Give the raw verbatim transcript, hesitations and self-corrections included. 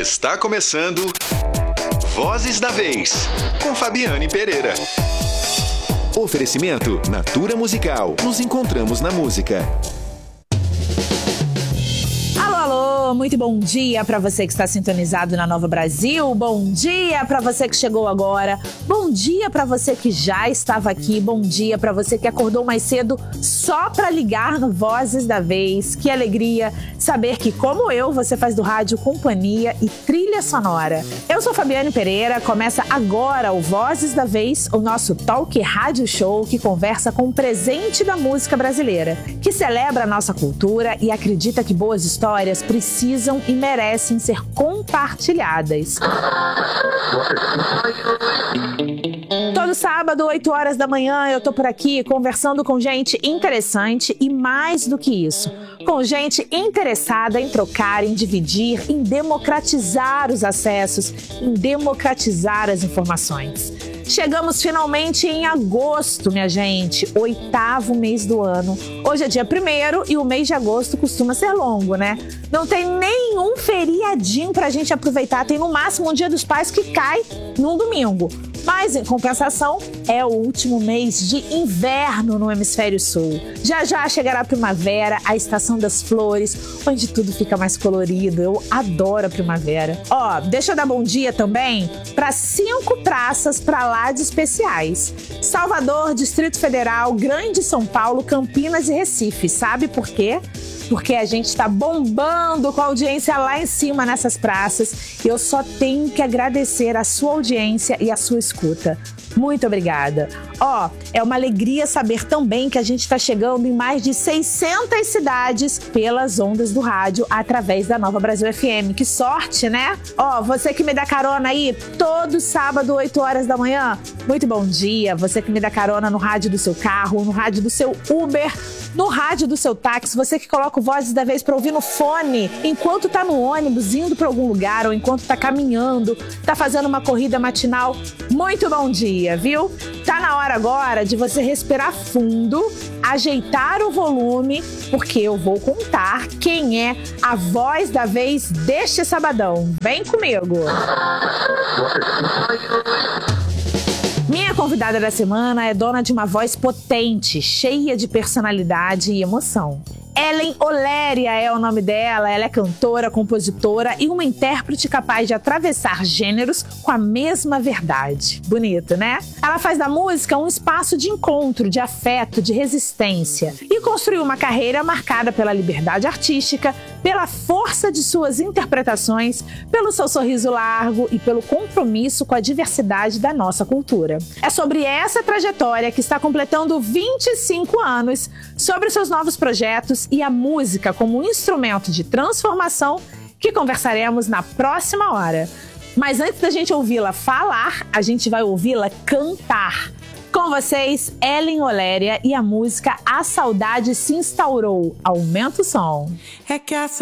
Está começando Vozes da Vez, com Fabiane Pereira. Oferecimento Natura Musical. Nos encontramos na música. Alô, muito bom dia para você que está sintonizado na Nova Brasil. Bom dia para você que chegou agora. Bom dia para você que já estava aqui. Bom dia para você que acordou mais cedo só para ligar no Vozes da Vez. Que alegria saber que, como eu, você faz do rádio companhia e trilha sonora. Eu sou Fabiane Pereira. Começa agora o Vozes da Vez, o nosso talk rádio show que conversa com o presente da música brasileira, que celebra a nossa cultura e acredita que boas histórias precisam e merecem ser compartilhadas. Todo sábado, oito horas da manhã, eu tô por aqui conversando com gente interessante e, mais do que isso, com gente interessada em trocar, em dividir, em democratizar os acessos, em democratizar as informações. Chegamos finalmente em agosto, minha gente, oitavo mês do ano. Hoje é dia primeiro e o mês de agosto costuma ser longo, né? Não tem nenhum feriadinho pra gente aproveitar, tem no máximo um Dia dos Pais que cai num domingo. Mas, em compensação, é o último mês de inverno no Hemisfério Sul. Já já chegará a primavera, a estação das flores, onde tudo fica mais colorido. Eu adoro a primavera. Ó, deixa eu dar bom dia também para cinco praças para lá de especiais. Salvador, Distrito Federal, Grande São Paulo, Campinas e Recife. Sabe por quê? Porque a gente está bombando com a audiência lá em cima nessas praças. E eu só tenho que agradecer a sua audiência e a sua escuta. Muito obrigada. Ó, é uma alegria saber também que a gente está chegando em mais de seiscentas cidades pelas ondas do rádio através da Nova Brasil F M. Que sorte, né? Ó, você que me dá carona aí todo sábado, oito horas da manhã, muito bom dia. Você que me dá carona no rádio do seu carro, no rádio do seu Uber, no rádio do seu táxi, você que coloca o Vozes da Vez para ouvir no fone enquanto tá no ônibus, indo para algum lugar ou enquanto tá caminhando, tá fazendo uma corrida matinal, muito bom dia, viu? Tá na hora agora de você respirar fundo, ajeitar o volume, porque eu vou contar quem é a voz da vez deste sabadão. Vem comigo! Minha convidada da semana é dona de uma voz potente, cheia de personalidade e emoção. Ellen Oléria é o nome dela, ela é cantora, compositora e uma intérprete capaz de atravessar gêneros com a mesma verdade. Bonito, né? Ela faz da música um espaço de encontro, de afeto, de resistência e construiu uma carreira marcada pela liberdade artística, pela força de suas interpretações, pelo seu sorriso largo e pelo compromisso com a diversidade da nossa cultura. É sobre essa trajetória que está completando vinte e cinco anos, sobre seus novos projetos e a música como um instrumento de transformação que conversaremos na próxima hora. Mas antes da gente ouvi-la falar, a gente vai ouvi-la cantar. Com vocês, Ellen Oléria e a música A Saudade Se Instaurou. Aumenta o som. É que a